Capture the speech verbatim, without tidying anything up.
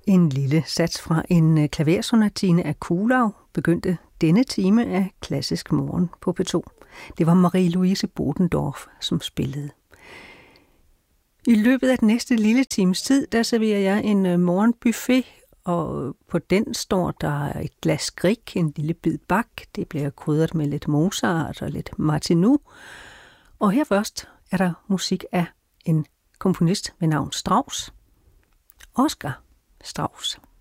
En lille sats fra en klaversonatine af Kuhlau begyndte denne time af Klassisk Morgen på P to. Det var Marie-Louise Bodendorf, som spillede. I løbet af den næste lille times tid, der serverer jeg en morgenbuffet, og på den står der et glas grik, en lille bid bak. Det bliver krydret med lidt Mozart og lidt Martinu. Og her først er der musik af en komponist ved navn Strauss. Oscar Strauss.